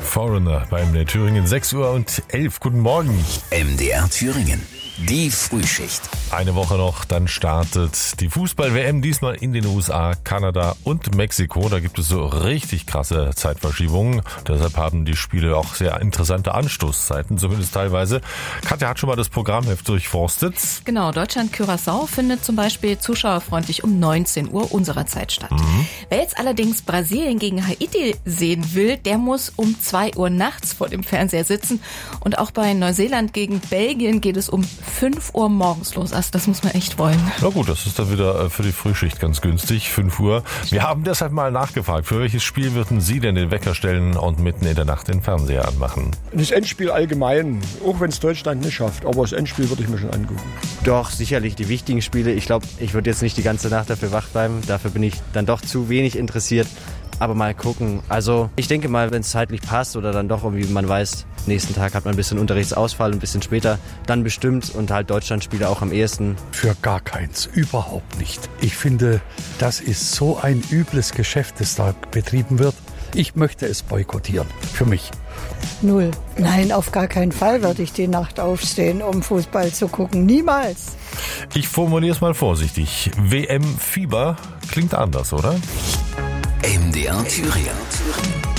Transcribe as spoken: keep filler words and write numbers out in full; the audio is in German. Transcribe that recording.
Foreigner beim der Thüringen, sechs Uhr und elf. Guten Morgen. M D R Thüringen. Die Frühschicht. Eine Woche noch, dann startet die Fußball-W M, diesmal in den U S A, Kanada und Mexiko. Da gibt es so richtig krasse Zeitverschiebungen. Deshalb haben die Spiele auch sehr interessante Anstoßzeiten, zumindest teilweise. Katja hat schon mal das Programmheft durchforstet. Genau, Deutschland-Curaçao findet zum Beispiel zuschauerfreundlich um neunzehn Uhr unserer Zeit statt. Mhm. Wer jetzt allerdings Brasilien gegen Haiti sehen will, der muss um zwei Uhr nachts vor dem Fernseher sitzen. Und auch bei Neuseeland gegen Belgien geht es um fünf Uhr morgens los. Also das muss man echt wollen. Na gut, das ist dann wieder für die Frühschicht ganz günstig, fünf Uhr. Wir haben deshalb mal nachgefragt, für welches Spiel würden Sie denn den Wecker stellen und mitten in der Nacht den Fernseher anmachen? Das Endspiel allgemein, auch wenn es Deutschland nicht schafft. Aber das Endspiel würde ich mir schon angucken. Doch, sicherlich die wichtigen Spiele. Ich glaube, ich würde jetzt nicht die ganze Nacht dafür wach bleiben. Dafür bin ich dann doch zu wenig interessiert. Aber mal gucken. Also ich denke mal, wenn es zeitlich passt oder dann doch irgendwie man weiß, nächsten Tag hat man ein bisschen Unterrichtsausfall, ein bisschen später, dann bestimmt und halt Deutschlandspiele auch am ehesten. Für gar keins, überhaupt nicht. Ich finde, das ist so ein übles Geschäft, das da betrieben wird. Ich möchte es boykottieren, für mich. Null. Nein, auf gar keinen Fall würde ich die Nacht aufstehen, um Fußball zu gucken. Niemals. Ich formuliere es mal vorsichtig. W M-Fieber klingt anders, oder? M D R Thüringen.